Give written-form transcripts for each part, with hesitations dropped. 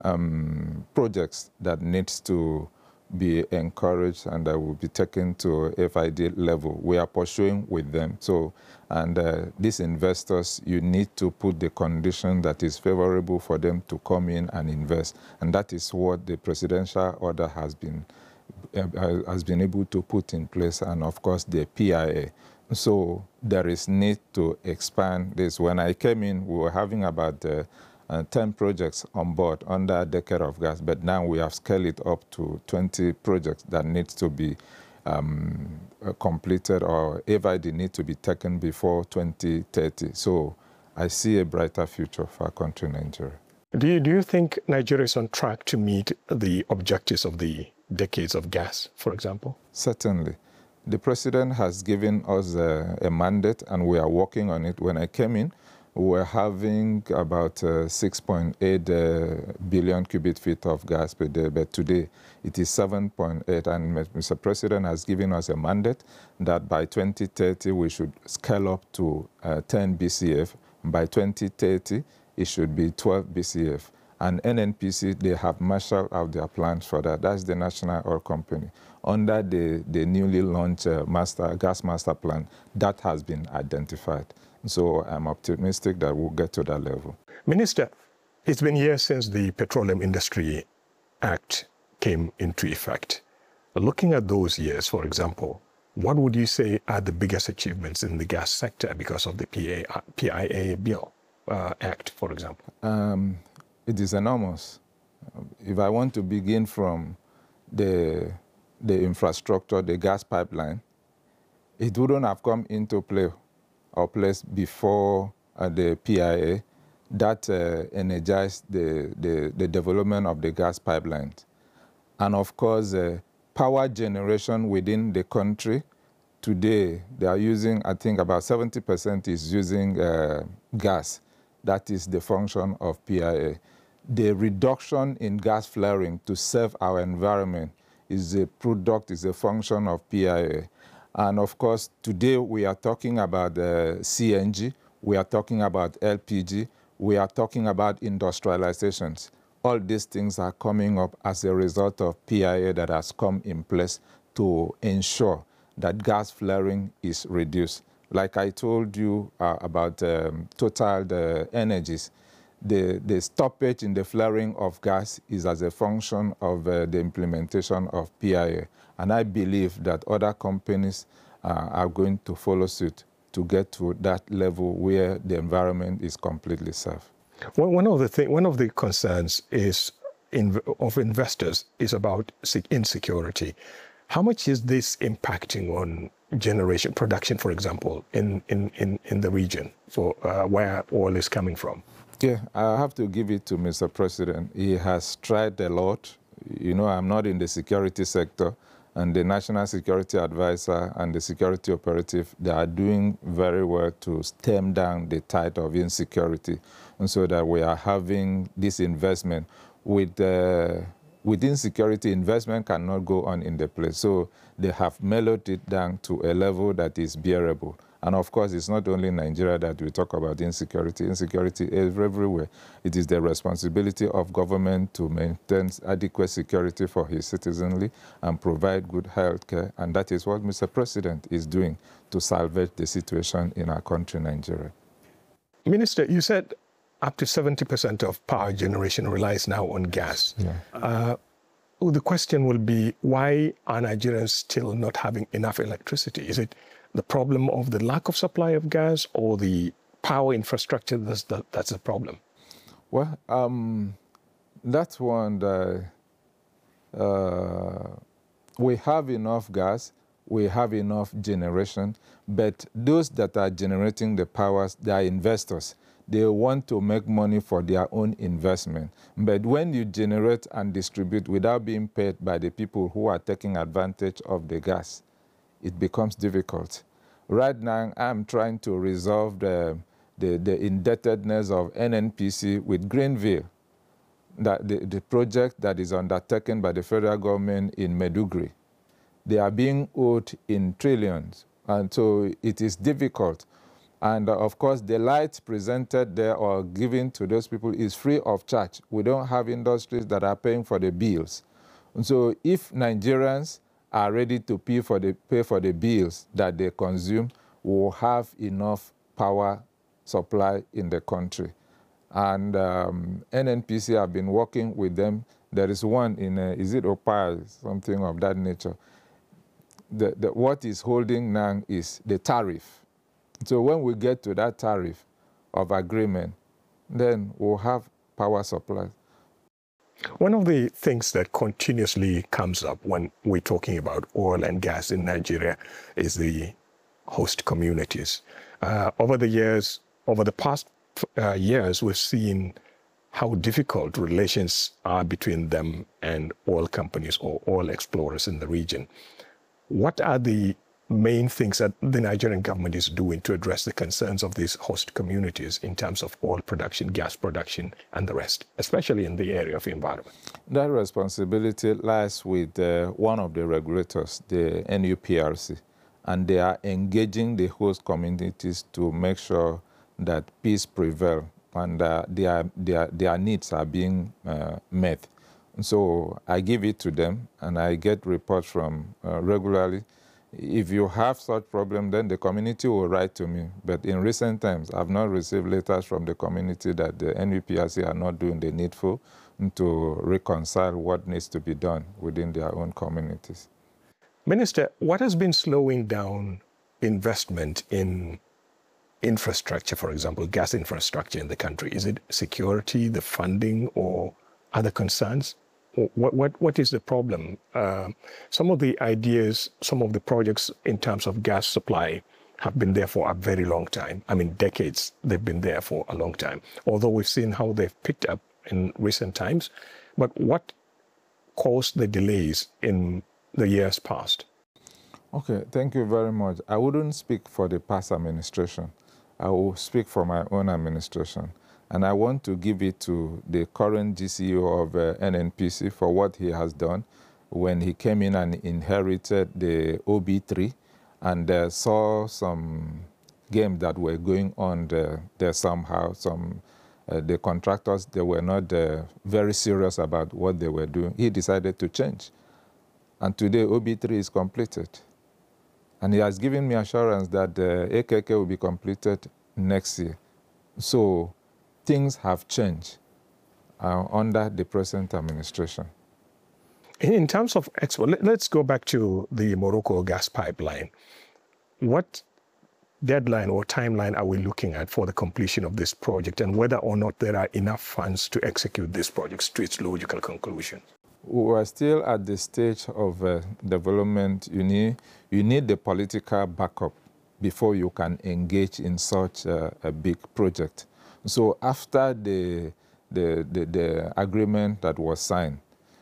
projects that needs to be encouraged and that will be taken to FID level. We are pursuing with them. So, and these investors, you need to put the condition that is favorable for them to come in and invest. And that is what the presidential order has been able to put in place, and of course the PIA. So there is need to expand this. When I came in, we were having about 10 projects on board under a decade of gas, but now we have scaled it up to 20 projects that needs to be completed, or FID need to be taken before 2030. So I see a brighter future for our country, Nigeria. Do you think Nigeria is on track to meet the objectives of the decades of gas, for example? Certainly. The president has given us a mandate, and we are working on it. When I came in, we were having about 6.8 billion cubic feet of gas per day, but today it is 7.8, and Mr. President has given us a mandate that by 2030 we should scale up to 10 BCF. By 2030, it should be 12 BCF. And NNPC, they have marshaled out their plans for that. That's the National Oil Company. Under the newly launched gas master plan, that has been identified. So I'm optimistic that we'll get to that level. Minister, it's been years since the Petroleum Industry Act came into effect. Looking at those years, for example, what would you say are the biggest achievements in the gas sector because of the PIA bill act, for example? It is enormous. If I want to begin from the infrastructure, the gas pipeline, it wouldn't have come into play or place before the PIA that energized the development of the gas pipelines. And of course, power generation within the country, today they are using, I think about 70% is using gas. That is the function of PIA. The reduction in gas flaring to save our environment is a product, is a function of PIA. And of course, today we are talking about CNG, we are talking about LPG, we are talking about industrializations. All these things are coming up as a result of PIA that has come in place to ensure that gas flaring is reduced. Like I told you about Total Energies, the stoppage in the flaring of gas is as a function of the implementation of PIA. And I believe that other companies are going to follow suit to get to that level where the environment is completely safe. One of the concerns of investors is about insecurity. How much is this impacting on generation production, for example, in the region for where oil is coming from? Yeah, I have to give it to Mr. President. He has tried a lot. You know, I'm not in the security sector, and the National Security Advisor and the Security Operative, they are doing very well to stem down the tide of insecurity, and so that we are having this investment. With insecurity, investment cannot go on in the place. So they have mellowed it down to a level that is bearable. And of course, it's not only in Nigeria that we talk about insecurity. Insecurity is everywhere. It is the responsibility of government to maintain adequate security for his citizenry and provide good health care. And that is what Mr. President is doing to salvage the situation in our country, Nigeria. Minister, you said up to 70% of power generation relies now on gas. Yeah. The question will be, why are Nigerians still not having enough electricity? Is it the problem of the lack of supply of gas, or the power infrastructure that's the problem? Well, that's one that we have enough gas, we have enough generation, but those that are generating the powers, they are investors. They want to make money for their own investment. But when you generate and distribute without being paid by the people who are taking advantage of the gas, it becomes difficult. Right now, I'm trying to resolve the indebtedness of NNPC with Greenville, the project that is undertaken by the federal government in Maiduguri. They are being owed in trillions, and so it is difficult. And of course, the light presented there or given to those people is free of charge. We don't have industries that are paying for the bills. And so if Nigerians are ready to pay for the bills that they consume, we'll have enough power supply in the country. And NNPC have been working with them. There is one in, is it Opal, something of that nature. What is holding now is the tariff. So when we get to that tariff of agreement, then we'll have power supply. One of the things that continuously comes up when we're talking about oil and gas in Nigeria is the host communities. Over the past years, we've seen how difficult relations are between them and oil companies or oil explorers in the region. What are the main things that the Nigerian government is doing to address the concerns of these host communities in terms of oil production, gas production, and the rest, especially in the area of environment? That responsibility lies with one of the regulators, the NUPRC, and they are engaging the host communities to make sure that peace prevails and their needs are being met. So I give it to them, and I get reports from regularly. If you have such problem, then the community will write to me. But in recent times, I've not received letters from the community that the NUPRC are not doing the needful to reconcile what needs to be done within their own communities. Minister, what has been slowing down investment in infrastructure, for example, gas infrastructure in the country? Is it security, the funding, or other concerns? What is the problem? Some of the ideas, some of the projects in terms of gas supply have been there for a very long time. I mean, decades, they've been there for a long time. Although we've seen how they've picked up in recent times. But what caused the delays in the years past? Okay, thank you very much. I wouldn't speak for the past administration. I will speak for my own administration. And I want to give it to the current GCO of NNPC for what he has done when he came in and inherited the OB3 and saw some games that were going on there somehow. The contractors, they were not very serious about what they were doing. He decided to change. And today, OB3 is completed. And he has given me assurance that the AKK will be completed next year. So things have changed under the present administration. In terms of export, let's go back to the Morocco gas pipeline. What deadline or timeline are we looking at for the completion of this project, and whether or not there are enough funds to execute this project to its logical conclusion? We are still at the stage of development. You need the political backup before you can engage in such a big project. So after the agreement that was signed,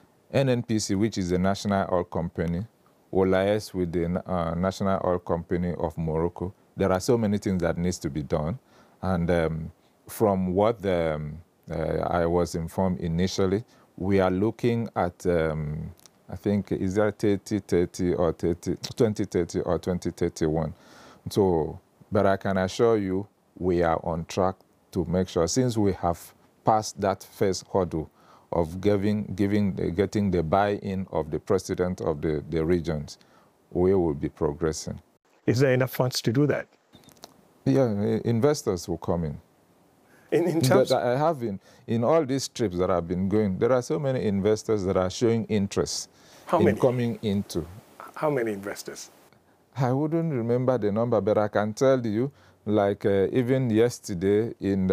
NNPC, which is the national oil company, will liaise with the National Oil Company of Morocco. There are so many things that needs to be done. And from what I was informed initially, we are looking at, I think, is that 2030 or 2031. So, but I can assure you, we are on track to make sure, since we have passed that first hurdle of getting the buy-in of the president of the regions, we will be progressing. Is there enough funds to do that? Yeah, investors will come in. In terms that I have in all these trips that I've been going, there are so many investors that are showing interest in coming into. How many investors? I wouldn't remember the number, but I can tell you, like even yesterday in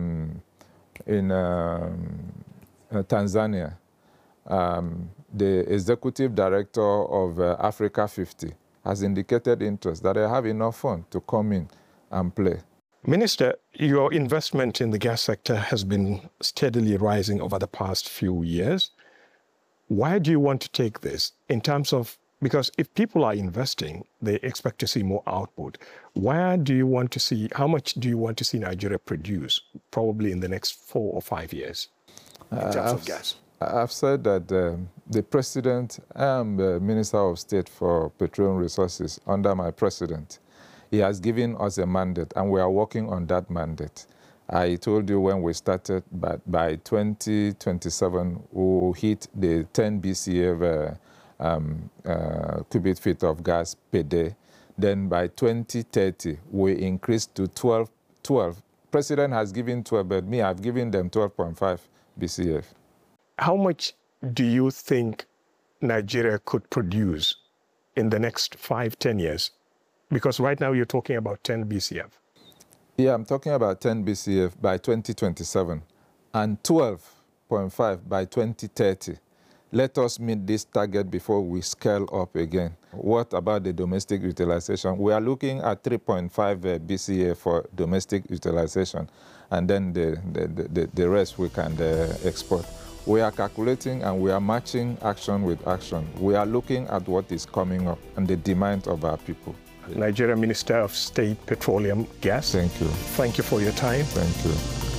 Tanzania, the executive director of Africa 50 has indicated interest that they have enough funds to come in and play. Minister, your investment in the gas sector has been steadily rising over the past few years. Why do you want to take this in terms of, because if people are investing, they expect to see more output. Where do you want to see, how much do you want to see Nigeria produce, probably in the next 4 or 5 years, in terms of gas? I've said that the president, I am the Minister of State for Petroleum Resources under my president. He has given us a mandate, and we are working on that mandate. I told you when we started, but by 2027, we'll hit the 10 BCF cubic feet of gas per day. Then by 2030, we increase to 12. President has given 12, but me, I've given them 12.5 BCF. How much do you think Nigeria could produce in the next 5-10 years? Because right now you're talking about 10 BCF. Yeah, I'm talking about 10 BCF by 2027 and 12.5 by 2030. Let us meet this target before we scale up again. What about the domestic utilization? We are looking at 3.5 BCF for domestic utilization, and then the rest we can export. We are calculating and we are matching action with action. We are looking at what is coming up and the demand of our people. Nigeria Minister of State Petroleum Gas. Thank you. Thank you for your time. Thank you.